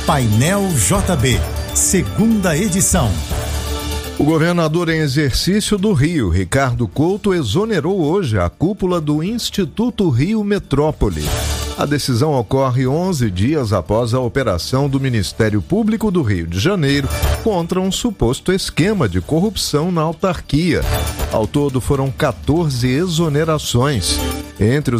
Painel JB, segunda edição. O governador em exercício do Rio, Ricardo Couto, exonerou hoje a cúpula do Instituto Rio Metrópole. A decisão ocorre 11 dias após a operação do Ministério Público do Rio de Janeiro contra um suposto esquema de corrupção na autarquia. Ao todo foram 14 exonerações. Entre os